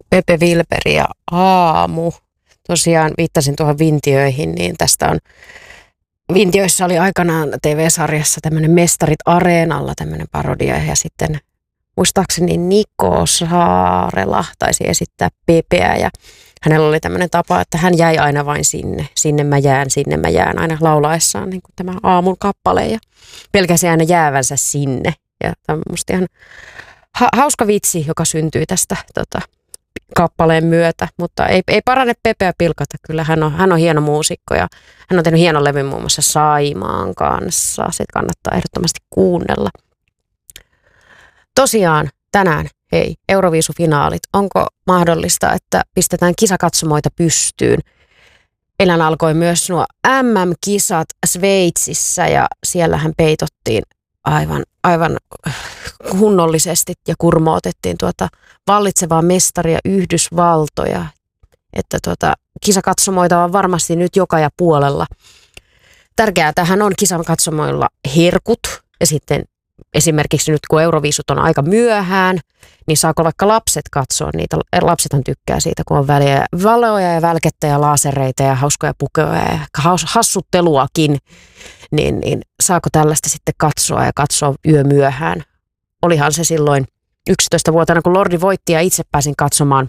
Pepe Wilberi ja Aamu. Tosiaan viittasin tuohon Vintiöihin, niin tästä on Vintiöissä oli aikanaan TV-sarjassa tämmöinen Mestarit Areenalla tämmöinen parodia ja sitten muistaakseni Niko Saarela taisi esittää Pepeä ja hänellä oli tämmöinen tapa, että hän jäi aina vain sinne mä jään aina laulaessaan niin kuin tämä Aamun kappale ja pelkäsi aina jäävänsä sinne ja tämä on musta ihan hauska vitsi, joka syntyi tästä kappaleen myötä, mutta ei parane Pepeä pilkata. Kyllä hän on hieno muusikko ja hän on tehnyt hienon levyn muun muassa Saimaan kanssa. Se kannattaa ehdottomasti kuunnella. Tosiaan tänään, hei, Euroviisufinaalit. Onko mahdollista, että pistetään kisakatsomoita pystyyn? Eilen alkoi myös nuo MM-kisat Sveitsissä ja siellähän peitottiin aivan kunnollisesti ja kurmootettiin vallitsevaa mestaria Yhdysvaltoja. Että kisakatsomoita on varmasti nyt joka ja puolella. Tärkeää tähän on kisakatsomoilla herkut ja sitten esimerkiksi nyt kun Euroviisut on aika myöhään, niin saako vaikka lapset katsoa niitä. Lapsethan tykkää siitä, kun on valoja ja välkettä ja laasereita ja hauskoja pukeja ja hassutteluakin. Niin saako tällaista sitten katsoa yömyöhään. Olihan se silloin 11-vuotiaana, kun Lordi voitti ja itse pääsin katsomaan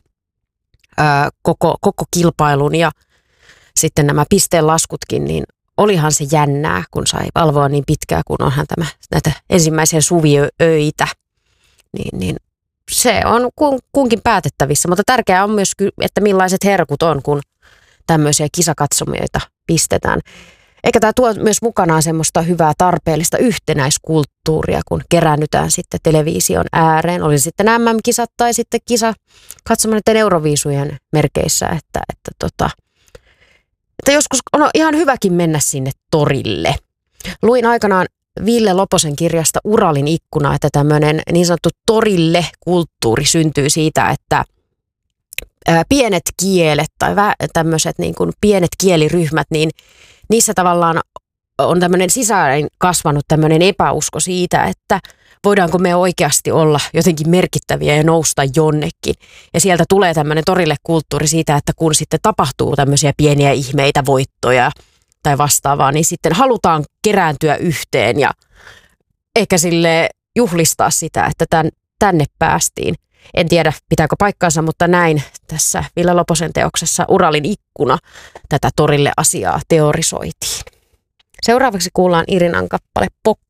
koko kilpailun ja sitten nämä pisteenlaskutkin, niin olihan se jännää, kun sai valvoa niin pitkään, kun onhan näitä ensimmäisiä suviöitä. Niin se on kunkin päätettävissä, mutta tärkeää on myös, että millaiset herkut on, kun tämmöisiä kisakatsomoita pistetään. Eikä tämä tuo myös mukanaan semmoista hyvää tarpeellista yhtenäiskulttuuria, kun keräännytään sitten television ääreen. Oli sitten MM-kisat tai sitten kisa katsomaan Euroviisujen merkeissä, että joskus on ihan hyväkin mennä sinne torille. Luin aikanaan Ville Loposen kirjasta Uralin ikkuna, että tämmöinen niin sanottu torille-kulttuuri syntyy siitä, että pienet kielet tai tämmöiset niin kuin pienet kieliryhmät, niin niissä tavallaan on tämmöinen sisään kasvanut tämmöinen epäusko siitä, että voidaanko me oikeasti olla jotenkin merkittäviä ja nousta jonnekin. Ja sieltä tulee tämmöinen torille kulttuuri siitä, että kun sitten tapahtuu tämmöisiä pieniä ihmeitä, voittoja tai vastaavaa, niin sitten halutaan kerääntyä yhteen ja ehkä sille juhlistaa sitä, että tänne päästiin. En tiedä, pitääkö paikkaansa, mutta näin tässä Ville Loposen teoksessa Uralin ikkuna tätä torille asiaa teorisoitiin. Seuraavaksi kuullaan Irinan kappale Pokka.